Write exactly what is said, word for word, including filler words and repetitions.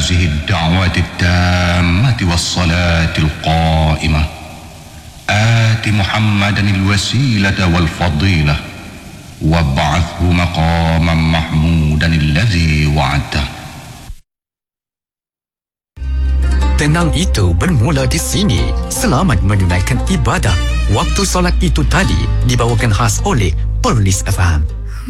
هذه الدعوة التامة والصلاة القائمة آت محمدا الوسيلة والفضيلة وابعثه مقاما محمودا الذي وعدته. Tenang itu bermula di sini. Selamat menunaikan ibadah. Waktu solat itu tadi dibawakan khas oleh Perlis F M.